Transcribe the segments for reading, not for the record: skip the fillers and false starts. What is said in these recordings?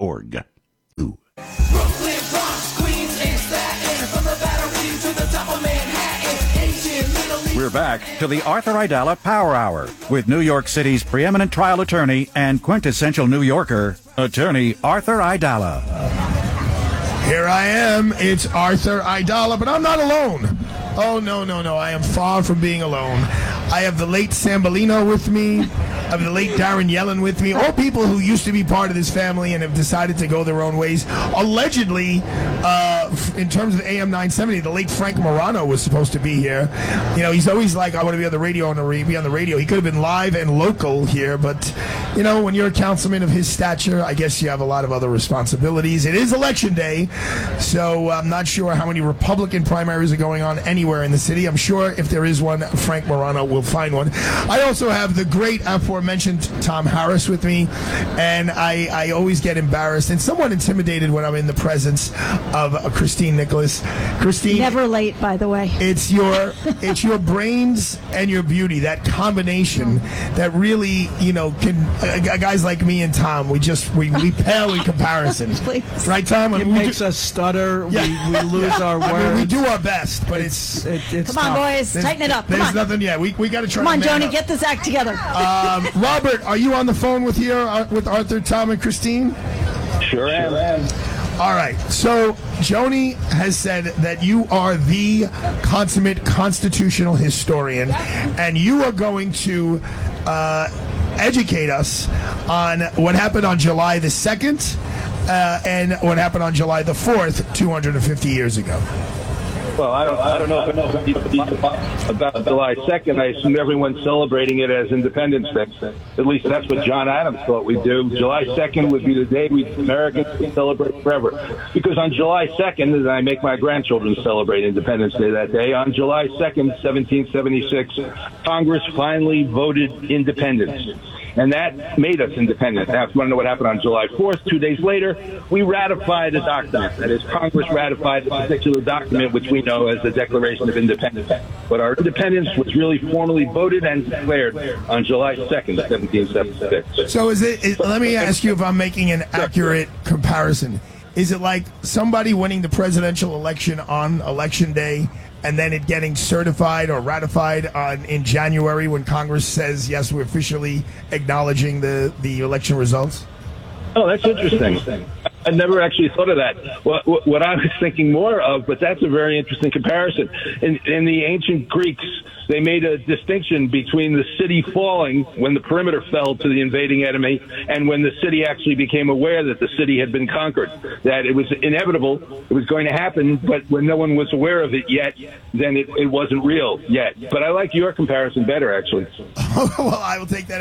AmericanJournal.org. Ooh. Brooklyn, Bronx, Queens, and Staten, from the Battery to the top of Manhattan, Asian, Middle East. We're back to the Arthur Aidala Power Hour with New York City's preeminent trial attorney and quintessential New Yorker, Attorney Arthur Aidala. Here I am. It's Arthur Aidala, but I'm not alone. Oh, no. I am far from being alone. I have the late Sambolino with me. I have the late Darren Yellen with me. All people who used to be part of this family and have decided to go their own ways. Allegedly, in terms of AM 970, the late Frank Morano was supposed to be here. You know, he's always like, I want to be on the radio, be on the radio. He could have been live and local here, but, you know, when you're a councilman of his stature, I guess you have a lot of other responsibilities. It is election day, so I'm not sure how many Republican primaries are going on anywhere in the city. I'm sure if there is one, Frank Morano will find one. I also have the great aforementioned Tom Harris with me, and I always get embarrassed and somewhat intimidated when I'm in the presence of Christine Nicholas. Christine, never late, by the way. It's your brains and your beauty, that combination that really, you know, can guys like me and Tom, we pale in comparison. Please. Right, Tom? It makes us stutter. Yeah. We lose our words. I mean, we do our best, but it's Come on, boys, tighten it up. Come there's on. nothing. Yeah, we got to try. Come on, to man Joni, up. get this act together. Robert, are you on the phone with Arthur, Tom, and Christine? Sure am. All right. So Joni has said that you are the consummate constitutional historian, and you are going to educate us on what happened on July the 2nd and what happened on July the 4th, 250 years ago. Well, I don't know about July 2nd. I assume everyone's celebrating it as Independence Day. At least that's what John Adams thought we'd do. July 2nd would be the day Americans would celebrate forever. Because on July 2nd, and I make my grandchildren celebrate Independence Day that day, on July 2nd, 1776, Congress finally voted independence. And that made us independent. Now, if you want to know what happened on July 4th, 2 days later, we ratified a document. That is, Congress ratified a particular document, which we know as the Declaration of Independence. But our independence was really formally voted and declared on July 2nd, 1776. So let me ask you if I'm making an accurate comparison. Is it like somebody winning the presidential election on Election Day and then it getting certified or ratified in January when Congress says, yes, we're officially acknowledging the election results? Oh, that's interesting. I never actually thought of that. What I was thinking more of, but that's a very interesting comparison. In the ancient Greeks, they made a distinction between the city falling when the perimeter fell to the invading enemy and when the city actually became aware that the city had been conquered, that it was inevitable, it was going to happen, but when no one was aware of it yet, then it wasn't real yet. But I like your comparison better, actually. Well, I will take that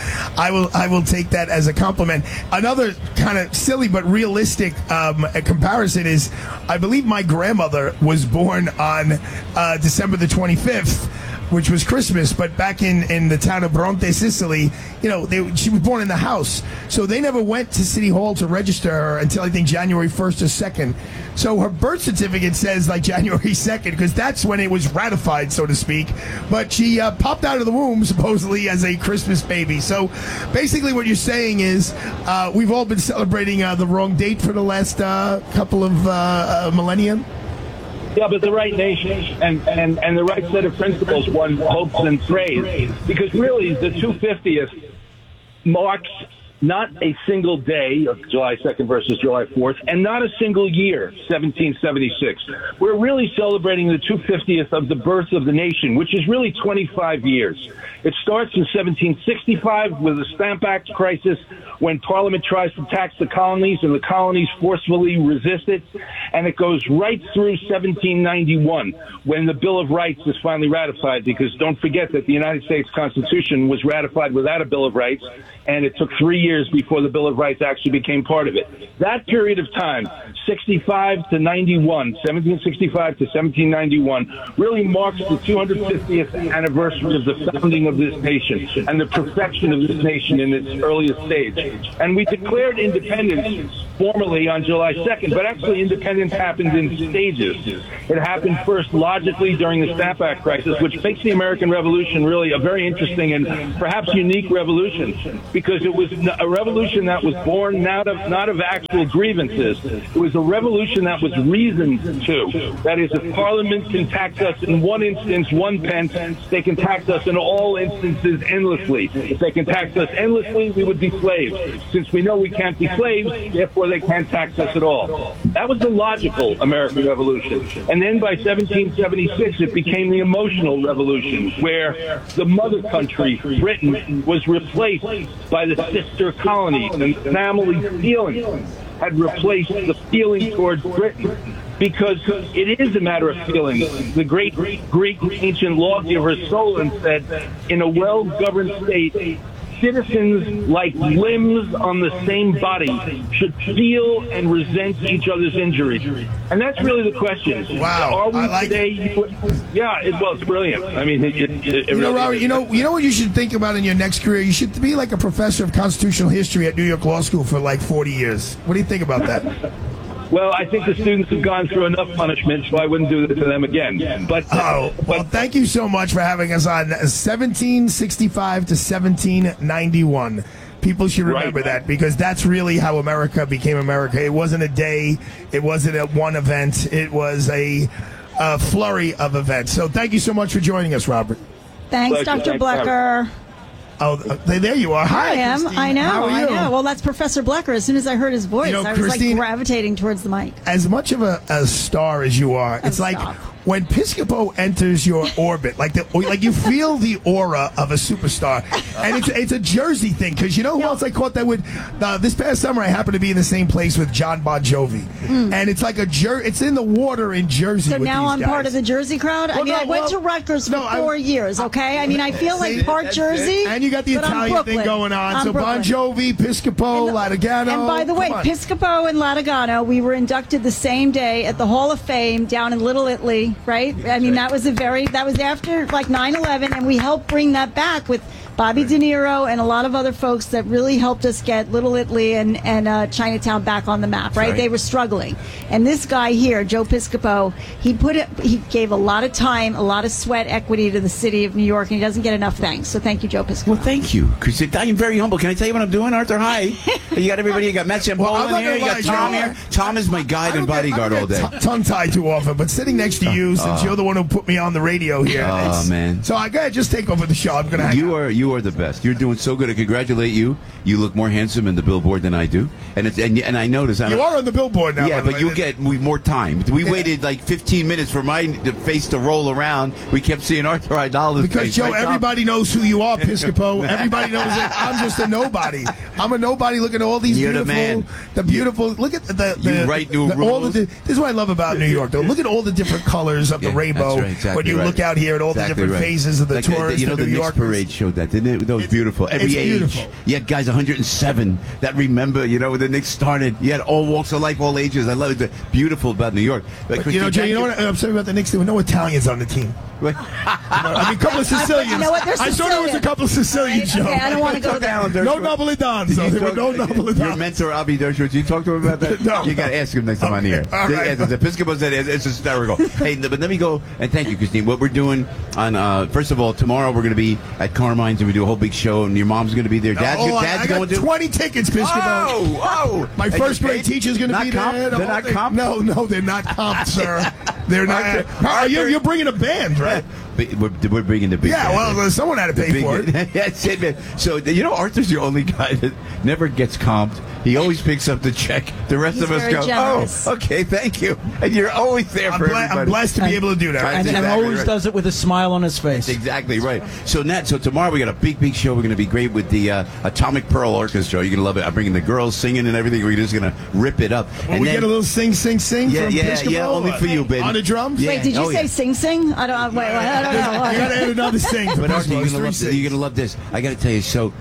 as a compliment. Another kind of silly but realistic comparison is, I believe my grandmother was born on December the 25th, which was Christmas, but back in the town of Bronte, Sicily, you know, she was born in the house. So they never went to City Hall to register her until, I think, January 1st or 2nd. So her birth certificate says, like, January 2nd, because that's when it was ratified, so to speak. But she popped out of the womb, supposedly, as a Christmas baby. So basically what you're saying is we've all been celebrating the wrong date for the last couple of millennium. Yeah, but the right nation and the right set of principles one hopes and prays. Because really, the 250th marks not a single day of July 2nd versus July 4th, and not a single year, 1776. We're really celebrating the 250th of the birth of the nation, which is really 25 years. It starts in 1765 with the Stamp Act crisis, when Parliament tries to tax the colonies and the colonies forcefully resist it. And it goes right through 1791 when the Bill of Rights is finally ratified, because don't forget that the United States Constitution was ratified without a Bill of Rights, and it took 3 years before the Bill of Rights actually became part of it. That period of time, 65 to 91, 1765 to 1791, really marks the 250th anniversary of the founding of this nation and the perfection of this nation in its earliest stage. And we declared independence formally on July 2nd, but actually independence happened in stages. It happened first logically during the snapback crisis, which makes the American Revolution really a very interesting and perhaps unique revolution, because it was a revolution that was born not of actual grievances. It was a revolution that was reasoned to. That is, if Parliament can tax us in one instance 1 pence, they can tax us in all instances endlessly. If they can tax us endlessly, we would be slaves. Since we know we can't be slaves, therefore they can't tax us at all. That was the logical American Revolution. And then by 1776, it became the emotional revolution, where the mother country, Britain, was replaced by the sister colonies, and family feeling had replaced the feeling towards Britain. Because it is a matter of feeling. The great Greek ancient lawgiver Solon said, in a well-governed state, citizens, like limbs on the same body, should feel and resent each other's injuries. And that's really the question. Wow. Are we I like today? Yeah, it's brilliant. I mean, it You know, really Robert, is. you know what you should think about in your next career? You should be like a professor of constitutional history at New York Law School for like 40 years. What do you think about that? Well, I think the students have gone through enough punishment, so I wouldn't do it to them again. But Well, thank you so much for having us on 1765 to 1791. People should remember that, because that's really how America became America. It wasn't a day. It wasn't a one event. It was a flurry of events. So thank you so much for joining us, Robert. Thanks, Pleasure. Dr. Thanks for Blecker. Oh, there you are. Hi, I am. Christine. I know. How are I you? know. Well, that's Professor Blecker. As soon as I heard his voice, You know, I was Christine, like gravitating towards the mic. As much of a star as you are, it's like stop. when Piscopo enters your orbit, like you feel the aura of a superstar, and it's a Jersey thing, because you know who else I caught that with? This past summer, I happened to be in the same place with John Bon Jovi, and it's like it's in the water in Jersey. So with now these I'm guys. part of the Jersey crowd. I Well, mean, no, I went well, to Rutgers for no, 4 years. Okay, I mean, I feel like See, part Jersey, and you got the but I'm Italian thing Brooklyn. going on. I'm So Bon Brooklyn. Jovi, Piscopo, Latagano. And by the way, come on. Piscopo and Latagano, we were inducted the same day at the Hall of Fame down in Little Italy, right? I mean, that was after like 9/11, and we helped bring that back with Bobby De Niro and a lot of other folks that really helped us get Little Italy and Chinatown back on the map, right? They were struggling. And this guy here, Joe Piscopo, he gave a lot of time, a lot of sweat equity to the city of New York, and he doesn't get enough thanks. So thank you, Joe Piscopo. Well, thank you, because I am very humble. Can I tell you what I'm doing, Arthur? Hi. You got everybody. You got Matt I'm Zampola not in here. gonna You got lie, Tom Joe. here. Tom is my guide and bodyguard all day. Tongue-tied too often, but sitting next to you, since you're the one who put me on the radio here. Oh, it's- man. So I gotta just take over the show. I'm gonna hang out. You are the best. You're doing so good. I congratulate you. You look more handsome in the billboard than I do, and I notice. You are on the billboard now. Yeah, by the but way. you get more time. We waited like 15 minutes for my face to roll around. We kept seeing Arthur Idola's Because face. Joe, Right, Tom? everybody knows who you are, Piscopo. Everybody knows that I'm just a nobody. I'm a nobody. Look at all these You're the beautiful. Look at the You write new all rules. this is what I love about New York, though. Look at all the different colors of the Yeah, rainbow that's right, exactly when you right. look out here at all the Exactly different right. phases of the Like, tourists. You know, the the New Knicks York parade showed that, didn't it? That was beautiful. Every it's age. beautiful. You had guys 107 that remember, when the Knicks started. You had all walks of life, all ages. I love it. Beautiful about New York. But You know, Jay, you know what I'm saying about the Knicks? There were no Italians on the team. I mean, a couple of Sicilians. You know what? They're I saw there was a Sicilian. couple of Sicilians, Joe. Okay, I don't want to go there. No Napolitans. So there were no Your Napolitans. mentor, Avi Dershowitz, did you talk to him about that? No. You got to ask him next time on the air. All right. The Episcopal said it's hysterical. Hey, but let me go and thank you, Christine. What we're doing on, first of all, tomorrow we're going to be at Carmine's and we do a whole big show, and your mom's going to be there. Dad's I going got to. 20 tickets, Piscopo. Oh! My And first you grade paid? teacher's going to Not be comp? there. They're not comp? No, they're not comp, sir. They're not. You're bringing a band, right? We're bringing the big. Yeah, band. well, someone had to pay for it. That's it, man. So, Arthur's the only guy that never gets comped. He always picks up the check. The rest He's of us very go, generous. oh, okay, thank you. And you're always there for everybody. I'm blessed to be able to do that. Right. And Exactly always right. does it with a smile on his face. That's exactly right. So tomorrow we got a big show. We're going to be great with the Atomic Pearl Orchestra. You're going to love it. I'm bringing the girls singing and everything. We're just going to rip it up. Will And we then- get a little sing from yeah, Piscopo? only for you, baby. On the drums? Yeah. Wait, did you Oh, say yeah. sing? I don't know. You got to add another sing. But Arthur, Piscopo. you're It's gonna three love sings. you're gonna love this. I got to tell you. So,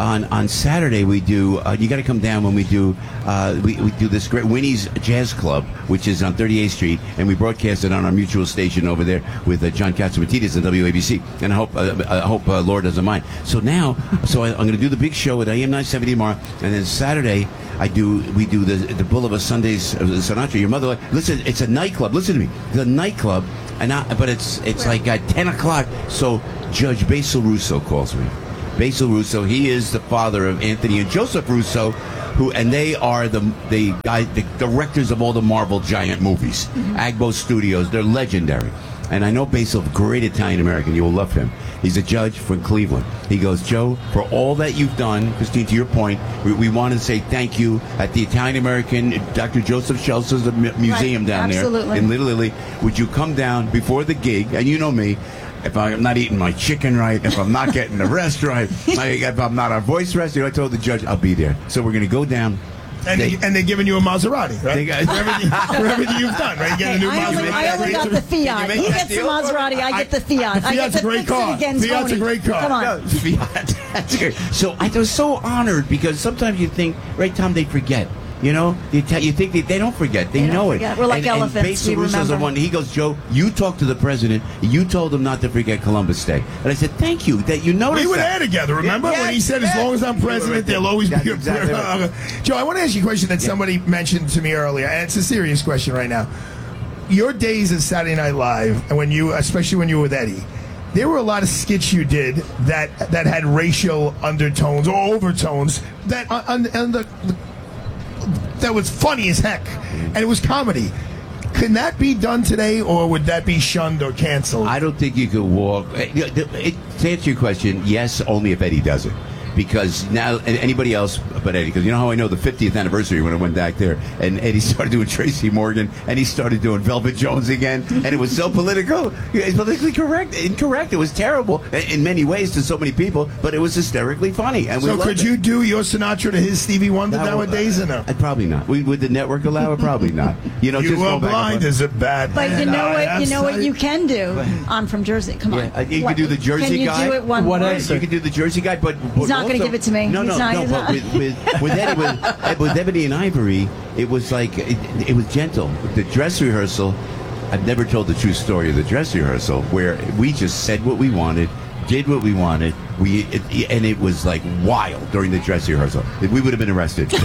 on Saturday we do. You got to come down when we do. We do this great Winnie's Jazz Club, which is on 38th Street, and we broadcast it on our mutual station over there with John Catsimatidis at WABC. And I hope Laura doesn't mind. So now, I'm going to do the big show at AM 970 tomorrow, and then Saturday we do the Boulevard Sundays Sinatra. Your mother, listen, it's a nightclub. Listen to me, it's a nightclub, but it's like at 10 o'clock. So Judge Basil Russo calls me. Basil Russo, he is the father of Anthony and Joseph Russo, and they are the directors of all the Marvel giant movies, Agbo Studios. They're legendary. And I know Basil, great Italian-American. You will love him. He's a judge from Cleveland. He goes, Joe, for all that you've done, Christine, to your point, we want to say thank you at the Italian-American Dr. Joseph Schultz's museum down there in Little Italy. Would you come down before the gig? And you know me. If I'm not eating my chicken right, if I'm not getting the rest right, if I'm not on voice rest, I told the judge I'll be there. So we're going to go down. And they're giving you a Maserati, right? For everything you've done, right? You get a new Maserati. I only got the Fiat. He gets the Maserati, I get the Fiat. Fiat's a great car. Fiat's a great car. Come on. No, Fiat. That's great. So I was so honored because sometimes you think, right, Tom, they forget. You know, you think they don't forget. They know forget. it. We're like elephants. And Basil Russo's the one. He goes, Joe, you talked to the president. You told him not to forget Columbus Day. And I said, thank you that you noticed. We were there together. Remember when he said, as long as I'm president, there'll always be a Joe, I want to ask you a question that somebody mentioned to me earlier, and it's a serious question right now. Your days at Saturday Night Live, and especially when you were with Eddie, there were a lot of skits you did that had racial undertones or overtones that that was funny as heck, and it was comedy. Can that be done today, or would that be shunned or canceled? I don't think you could walk. To answer your question, yes, only if Eddie does it. Because now, anybody else but Eddie, because you know how I know the 50th anniversary when I went back there, and Eddie started doing Tracy Morgan, and he started doing Velvet Jones again, and it was so political. It's politically incorrect. It was terrible in many ways to so many people, but it was hysterically funny. And so could you do your Sinatra to his Stevie Wonder nowadays, or no? Probably not. Would the network allow it? Probably not. You know, you just were blind as a bat. But you know what you can do? I'm from Jersey. Come on. You can do the Jersey guy. Can you do it one more? You can do the Jersey guy, but he's not going to give it to me. No. But with Ebony and Ivory, it was like it was gentle. The dress rehearsal, I've never told the true story of the dress rehearsal where we just said what we wanted, did what we wanted. And it was like wild during the dress rehearsal. We would have been arrested today.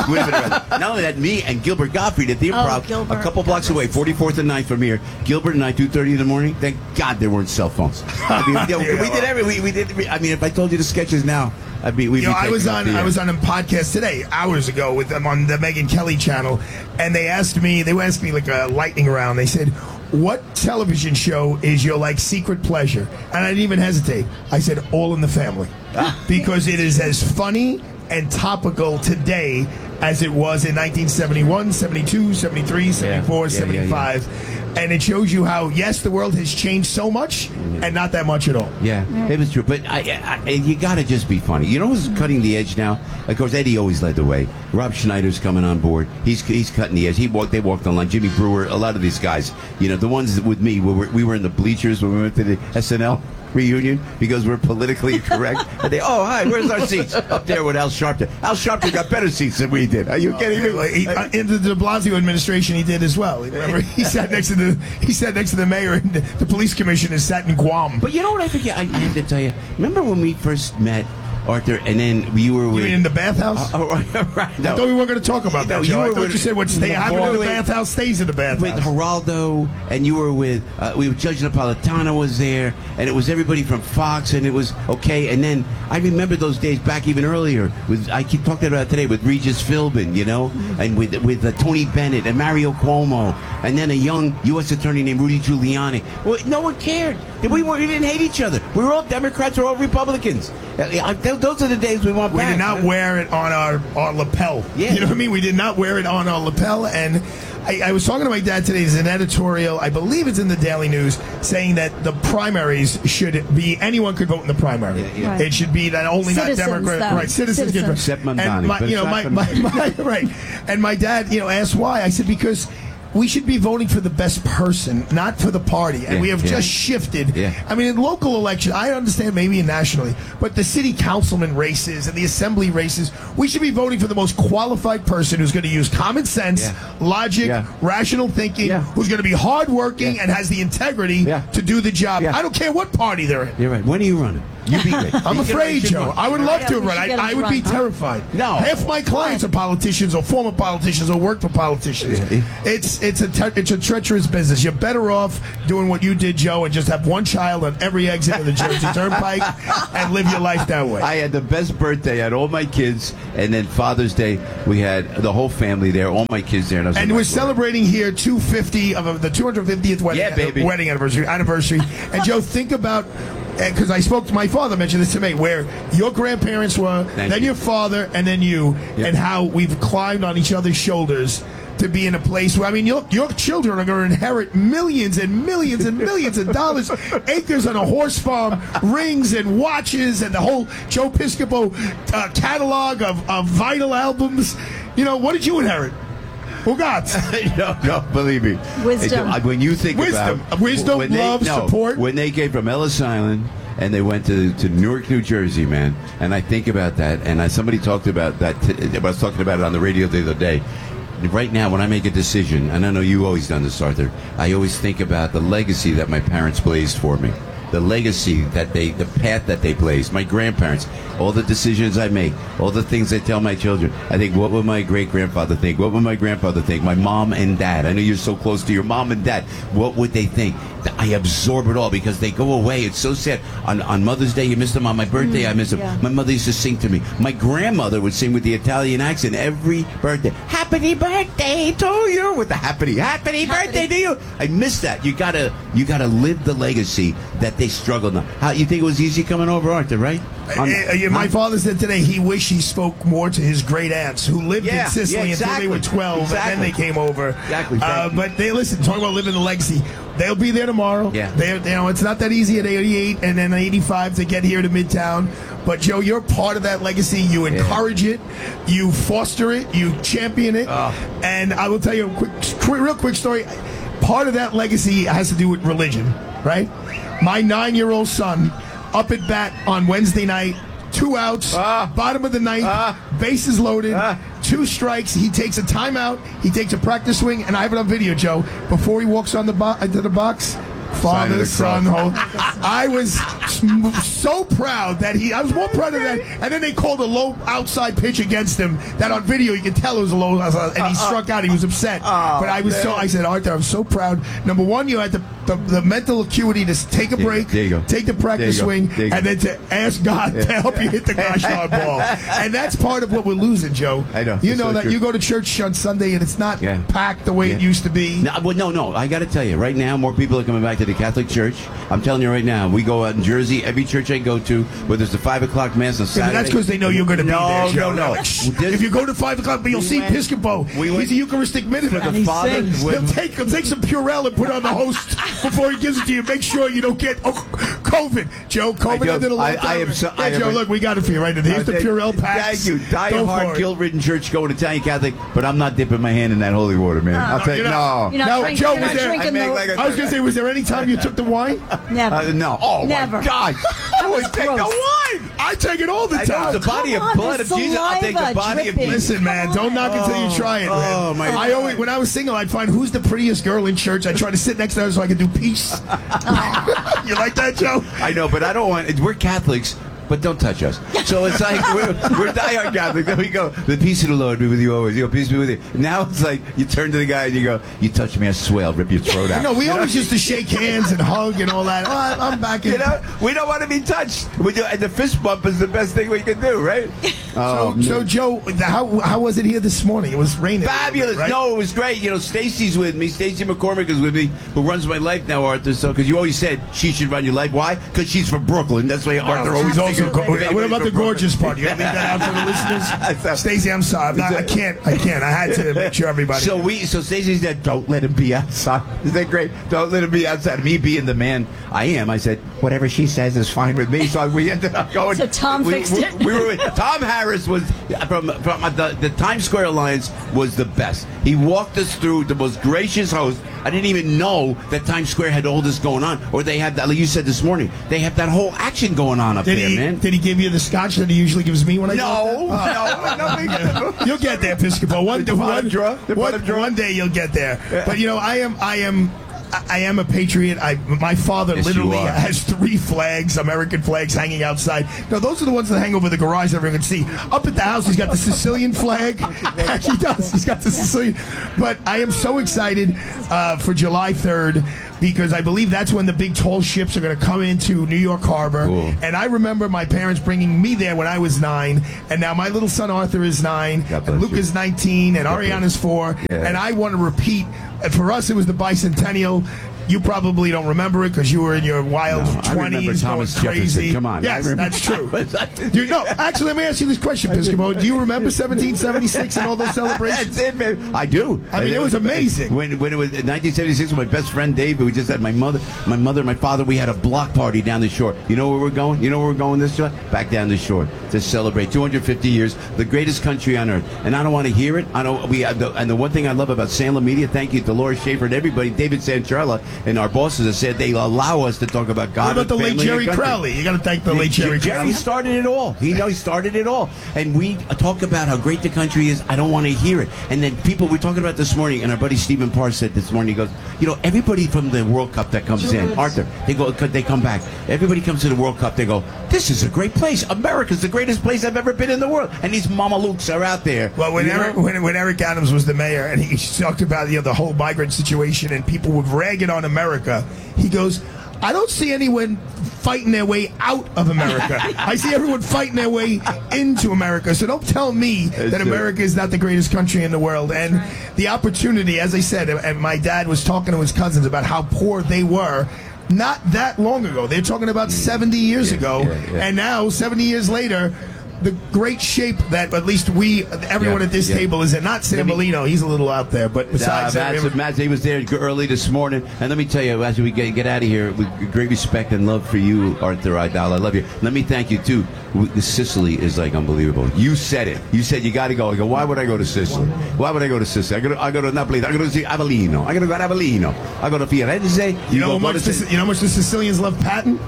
Not only that, me and Gilbert Gottfried at the Improv, a couple blocks away, 44th and 9th from here. Gilbert and I, 2:30 in the morning. Thank God there weren't cell phones. We did everything. We did. I mean, if I told you the sketches now, I was on a podcast today, hours ago, with them on the Megyn Kelly channel, and they asked me like a lightning round. They said, what television show is your secret pleasure? And I didn't even hesitate. I said, All in the Family, because it is as funny and topical today as it was in 1971, 72, 73, 74, 75. And it shows you how, yes, the world has changed so much and not that much at all. Yeah, it was true. But you got to just be funny. You know who's cutting the edge now? Of course, Eddie always led the way. Rob Schneider's coming on board. He's cutting the edge. They walked the line. Jimmy Brewer, a lot of these guys. You know, the ones with me, we were in the bleachers when we went to the SNL reunion because we're politically correct. And hi, where's our seats? Up there with Al Sharpton. Al Sharpton got better seats than we did. Are you kidding me? In the de Blasio administration, he did as well. Remember, he sat next to the mayor, and the police commissioner sat in Guam. But you know what I forget? I have to tell you. Remember when we first met, Arthur, and then you were with... You mean in the bathhouse? Right. No. I thought we weren't going to talk about that. No, I thought you said what happened in the bathhouse stays in the bathhouse. With Geraldo, and you were with... Judge Napolitano was there, and it was everybody from Fox, and it was okay. And then I remember those days back even earlier. I keep talking about it today with Regis Philbin, you know, and with Tony Bennett and Mario Cuomo, and then a young U.S. attorney named Rudy Giuliani. Well, no one cared. We didn't hate each other. We were all Democrats or all Republicans. Those are the days we want back. We did not wear it on our lapel. Yeah. You know what I mean? We did not wear it on our lapel. And I was talking to my dad today. There's an editorial, I believe it's in the Daily News, saying that the primaries should be, anyone could vote in the primary. Yeah. Right. It should be that only Citizens, not Democrat. Right, citizens get except Mamdani. right. And my dad, asked why. I said, because we should be voting for the best person, not for the party. And we have just shifted. Yeah. I mean, in local elections, I understand maybe nationally, but the city councilman races and the assembly races, we should be voting for the most qualified person who's going to use common sense, logic, rational thinking, who's going to be hardworking and has the integrity to do the job. I don't care what party they're in. You're right. When are you running? You be great. I'm afraid, Joe. I would love to run. I would be terrified. No. Half my clients are politicians or former politicians or work for politicians. It's a treacherous business. You're better off doing what you did, Joe, and just have one child on every exit of the Jersey Turnpike and live your life that way. I had the best birthday. I had all my kids, and then Father's Day, we had the whole family there, all my kids there. And we're celebrating here 250 of the 250th wedding anniversary. And Joe, think about, because I spoke to my father, mentioned this to me, where your grandparents were, then your father, and then you, and how we've climbed on each other's shoulders to be in a place where, I mean, your children are going to inherit millions and millions and millions of dollars, acres on a horse farm, rings and watches, and the whole Joe Piscopo catalog of vinyl albums. You know, what did you inherit? Bugatti. No, believe me. Wisdom. When you think about wisdom, love, support. When they came from Ellis Island and they went to Newark, New Jersey, man, and I think about that, and somebody talked about that. I was talking about it on the radio the other day. Right now, when I make a decision, and I know you've always done this, Arthur, I always think about the legacy that my parents blazed for me. The legacy that the path that they blazed, my grandparents, all the decisions I make, all the things I tell my children. I think, what would my great-grandfather think? What would my grandfather think? My mom and dad. I know you're so close to your mom and dad. What would they think? I absorb it all because they go away. It's so sad. On Mother's Day, you miss them. On my birthday, I miss them. Yeah. My mother used to sing to me. My grandmother would sing with the Italian accent every birthday. Happy birthday to you, with the happy birthday to you. I miss that. You gotta live the legacy that they struggled on. How you think it was easy coming over, Arthur? Right? My father said today he wished he spoke more to his great aunts who lived in Sicily until they were 12, and then they came over. Exactly. But they listen. Talking about living the legacy, they'll be there tomorrow. Yeah. It's not that easy at 88 and then 85 to get here to Midtown. But Joe, you're part of that legacy. You encourage it, you foster it, you champion it. And I will tell you a real quick story. Part of that legacy has to do with religion, right? My 9-year-old son, up at bat on Wednesday night, 2 outs, bottom of the ninth, bases loaded, 2 strikes. He takes a timeout. He takes a practice swing, and I have it on video, Joe. Before he walks on into the box, father, son, hold. I was so proud that I was more proud of that. And then they called a low outside pitch against him. That on video you can tell it was a low outside, and he struck out. He was upset. But I said, Arthur, I'm so proud. Number one, you had the mental acuity to take a break, take the practice swing, and then to ask God to help you hit the gosh darn ball. And that's part of what we're losing, Joe. I know. You know that you go to church on Sunday and it's not packed the way it used to be. No. I got to tell you, right now, more people are coming back to the Catholic Church. I'm telling you right now, we go out in Jersey, every church I go to, whether it's the 5 o'clock mass on Saturday. That's because they know you're going to be there, Joe. No. If you go to 5 o'clock, you'll see Piscopo. He's a Eucharistic minister. For the Father, he'll take some Purell and put it on the host before he gives it to you. Make sure you don't get COVID. Joe, COVID under the lockdown. Joe, look, we got it for you right now. Here's the Purell packs. Thank you. Die-hard, guilt-ridden church going Italian Catholic, but I'm not dipping my hand in that holy water, man. I'll take no. Joe, I was going to say, was there any time you took the wine? Never. No. Oh, Never. my God. I would take the wine. I take it all the time. The body of blood of Jesus. I'll take the body of Jesus. Listen, man, don't knock until you try it, man. Oh, my God. When I was single, I'd find who's the prettiest girl in church. I'd try to sit next to her so I could do peace. You like that, Joe? I know, but I don't want. We're Catholics, but don't touch us. So it's like we're diehard Catholic. Then we go, the peace of the Lord be with you always. Peace be with you. Now it's like you turn to the guy and you go, you touch me, I swear I'll rip your throat out. No, we always used to shake hands and hug and all that. Oh, I'm back in. We don't want to be touched. And the fist bump is the best thing we can do, right? So Joe, how was it here this morning? It was raining. Fabulous. Right? No, it was great. Stacy's with me. Stacy McCormick is with me, who runs my life now, Arthur. So, because you always said she should run your life. Why? Because she's from Brooklyn. That's why Arthur always also what about the gorgeous part? You gotta leave that out for the listeners. Stacey, I'm sorry. I can't. I had to make sure everybody. So Stacey said, "Don't let him be outside." Is that great? Don't let him be outside. Me being the man I am, I said, "Whatever she says is fine with me." So we ended up going. So Tom fixed it. We were with Tom Harris was from the Times Square Alliance was the best. He walked us through the most gracious host. I didn't even know that Times Square had all this going on, or they have that. Like you said this morning, they have that whole action going on up there, man. Did he give you the scotch that he usually gives me when I No. You'll get there, Piscopo. One day you'll get there. But I am a patriot. My father literally has 3 flags, American flags, hanging outside. No, those are the ones that hang over the garage that everyone can see. Up at the house, he's got the Sicilian flag. He does. He's got the Sicilian. But I am so excited for July 3rd. Because I believe that's when the big tall ships are going to come into New York Harbor. Cool. And I remember my parents bringing me there when I was 9. And now my little son Arthur is 9. And Luke is 19. And Ariana's 4. Yeah. And I want to repeat. And for us, it was the bicentennial. You probably don't remember it because you were in your wild 20s, going crazy. Come on. Yes, that's true. Actually, let me ask you this question, Piscopo. Do you remember 1776 and all those celebrations? That's it, man. I do. I mean, it was amazing. When it was 1976, my best friend Dave, we just had my mother, my father. We had a block party down the shore. You know where we're going? You know where we're going this July? Back down the shore to celebrate 250 years, the greatest country on earth. And I don't want to hear it. And the one thing I love about Salem Media, thank you to Laura Schaefer and everybody, David Santrella. And our bosses have said they allow us to talk about God. What about the late Jerry Crowley? You got to thank the late Jerry Crowley. Jerry started it all. He started it all. And we talk about how great the country is. I don't want to hear it. And then people we're talking about this morning, and our buddy Stephen Parr said this morning, he goes, everybody from the World Cup that comes in, Arthur, they come back. Everybody comes to the World Cup, they go, this is a great place. America's the greatest place I've ever been in the world. And these Mamalukes are out there. Well, when Eric Adams was the mayor, and he talked about the whole migrant situation, and people were ragging on America, he goes, I don't see anyone fighting their way out of America. I see everyone fighting their way into America. So don't tell me that America is not the greatest country in the world. And the opportunity, as I said, and my dad was talking to his cousins about how poor they were not that long ago. They're talking about 70 years ago. And now, 70 years later, the great shape that at least everyone at this table is in. Not Sambolino, he's a little out there, but besides that, Matt, he was there early this morning. And let me tell you, as we get out of here, with great respect and love for you, Arthur Aidala. I love you. Let me thank you too. Sicily is like unbelievable. You said it. You said you got to go. I go, why would I go to Sicily? Why would I go to Sicily? I go to Napoli. I go to Avellino. I go to Avellino. I go to Firenze. You know how much the Sicilians love Patton?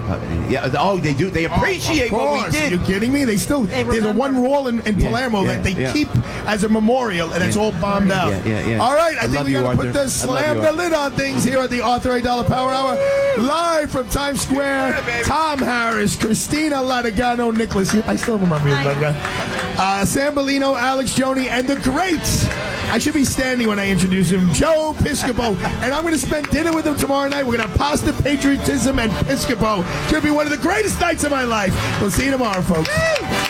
They do. They appreciate what we did. Are you kidding me? There's a one wall in Palermo that they keep as a memorial, and it's all bombed out. All right, I think we got to put the slam the lid on things here at the Arthur Aidala Power Hour, live from Times Square. Tom Harris, Christina Latagano, Nicholas. I still remember you, Sambolino, Alex Joni, and the greats. I should be standing when I introduce him, Joe Piscopo. And I'm going to spend dinner with him tomorrow night. We're going to have pasta, patriotism, and Piscopo. It's going to be one of the greatest nights of my life. We'll see you tomorrow, folks.